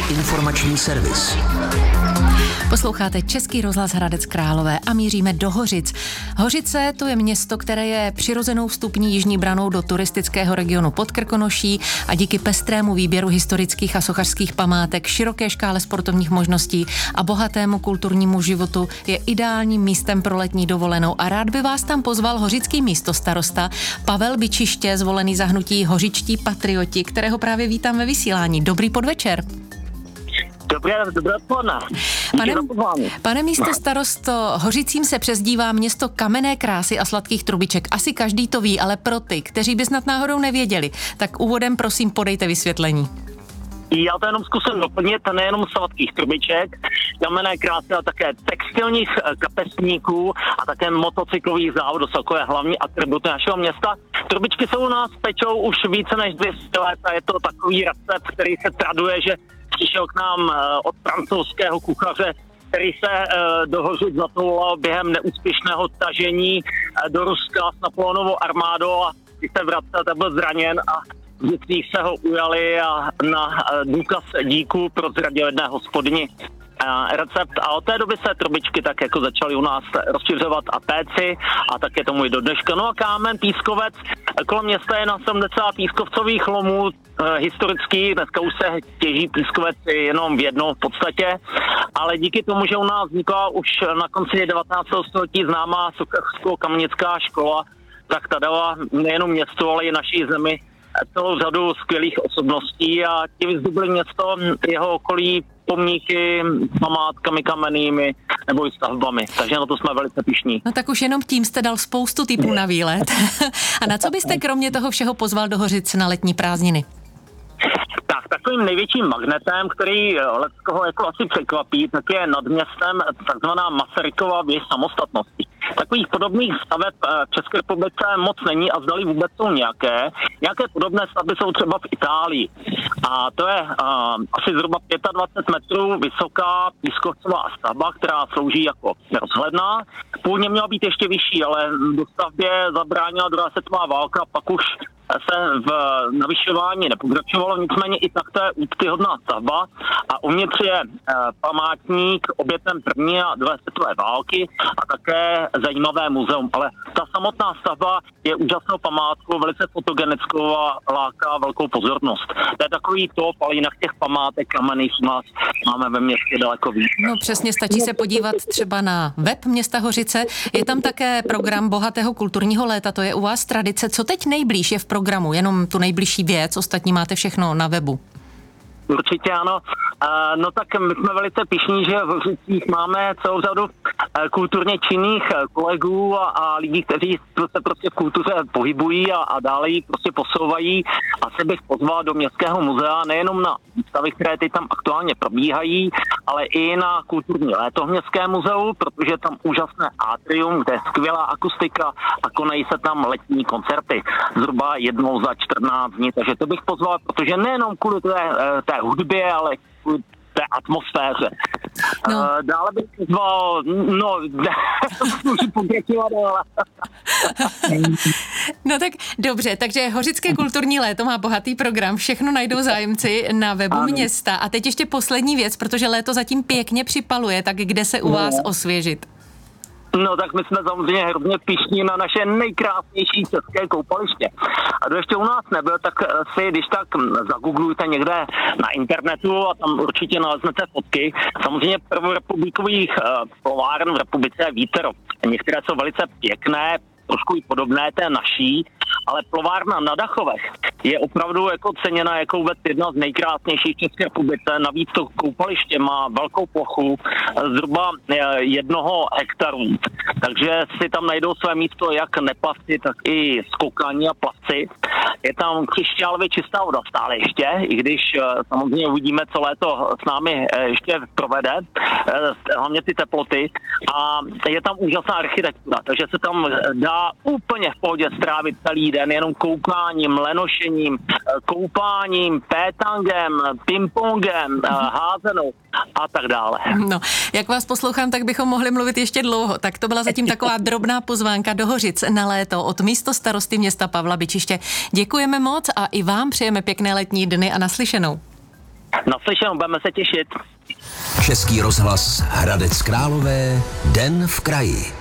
informační servis. Posloucháte Český rozhlas Hradec Králové a míříme do Hořic. Hořice to je město, které je přirozenou vstupní jižní branou do turistického regionu Podkrkonoší a díky pestrému výběru historických a sochařských památek, široké škále sportovních možností a bohatému kulturnímu životu je ideálním místem pro letní dovolenou a rád by vás tam pozval hořický místostarosta Pavel Bičiště, zvolený za hnutí Hořičtí patrioti, kterého právě vítám ve vysílání. Dobrý podvečer. Dobré odpoledne. Pane místostarosto, Hořicím se přezdívá město kamenné krásy a sladkých trubiček. Asi každý to ví, ale pro ty, kteří by snad náhodou nevěděli, tak úvodem prosím podejte vysvětlení. Já to jenom zkusím doplnit, nejenom sladkých trubiček, kamenné krásy, ale také textilních kapesníků a také motocyklových závodů, jsou takové hlavní atributy našeho města. Trubičky jsou u nás pečou už více než 200 let a je to takový recept, který se traduje, že přišel k nám od francouzského kuchaře, který se do Hořic zatoulal během neúspěšného tažení do Ruska s Napoleonovou armádou a když se vracel, tak byl zraněn a v se ho ujali a na důkaz díku prozradil jedné hospodyni recept a od té doby se trubičky tak jako začaly u nás rozšiřovat a péci a tak je tomu i do dneška. No a kámen, pískovec, kolem města je na 70 pískovcových lomů historických, dneska už se těží pískovec jenom v jednom v podstatě, ale díky tomu, že u nás vznikla už na konci 19. století známá sochařsko-kamenická škola, tak ta dala nejenom městu, ale i naší zemi celou řadu skvělých osobností a ti vyzdobili město, jeho okolí pomníky, památkami kamennými nebo i stavbami. Takže na to jsme velice pyšní. No tak už jenom tím jste dal spoustu tipů na výlet. A na co byste kromě toho všeho pozval do Hořic na letní prázdniny? Tak takovým největším magnetem, který leckoho jako asi překvapí, tak je nad městem takzvaná Masarykova věž samostatnosti. Takových podobných staveb v České republice moc není a zdali vůbec jsou nějaké. Nějaké podobné stavby jsou třeba v Itálii. A to je asi zhruba 25 metrů vysoká pískovcová stavba, která slouží jako rozhledna. Původně měla být ještě vyšší, ale do stavbě zabránila druhá světová válka, pak už se v navyšování nepokračovalo, nicméně i tak to je úctyhodná stavba a uvnitř je památník obětem první a druhé světové války a také zajímavé muzeum, ale ta samotná stavba je úžasnou památkou, velice fotogenickou a láká velkou pozornost. To je takový top, ale jinak těch památek kamenných u nás máme ve městě daleko víc. No přesně, stačí se podívat třeba na web města Hořice. Je tam také program bohatého kulturního léta, to je u vás tradice. Co teď nejblíž je v programu? Jenom tu nejbližší věc, ostatní máte všechno na webu. Určitě ano. No tak my jsme velice pyšní, že v Hořicích máme celou řadu kulturně činných kolegů a lidí, kteří se prostě v kultuře pohybují a dále ji prostě posouvají. A se bych pozval do Městského muzea nejenom na výstavy, které teď tam aktuálně probíhají, ale i na kulturní léto v Městském muzeu, protože tam úžasné atrium, kde je skvělá akustika a konají se tam letní koncerty. Zhruba jednou za 14 dní, takže to bych pozval, protože nejenom kvůli té hudbě, ale kvůli té atmosféře. No. Dále bych pozval, můžu pokračovat, ale... No tak dobře, takže Hořické kulturní léto má bohatý program, všechno najdou zájemci na webu města. A teď ještě poslední věc, protože léto zatím pěkně připaluje, tak kde se u vás osvěžit? No tak my jsme samozřejmě hrozně pyšní na naše nejkrásnější české koupaliště. A kdo ještě u nás nebyl, tak si když tak zagooglujte někde na internetu a tam určitě naleznete fotky. Samozřejmě prvorepublikových plováren v republice je vícero. Některé jsou velice pěkné, trošku i podobné té naší, ale plovárna na Dachovech je opravdu jako ceněna jako vůbec jedna z nejkrásnějších v České republice. Navíc to koupaliště má velkou plochu, zhruba 1 hektaru. Takže si tam najdou své místo jak neplavci, tak i skokání a plavci. Je tam křišťálově čistá voda stále ještě, i když samozřejmě uvidíme, co léto s námi ještě provede, hlavně ty teploty. A je tam úžasná architektura, takže se tam dá úplně v pohodě strávit celý den jenom koukáním, lenošením, koupáním, pétangem, pingpongem, házenou a tak dále. No, jak vás poslouchám, tak bychom mohli mluvit ještě dlouho. Tak to byla zatím taková drobná pozvánka do Hořic na léto od místostarosty města Pavla Bičiště. Děkujeme moc a i vám přejeme pěkné letní dny a naslyšenou. Naslyšenou, budeme se těšit. Český rozhlas Hradec Králové, Den v kraji.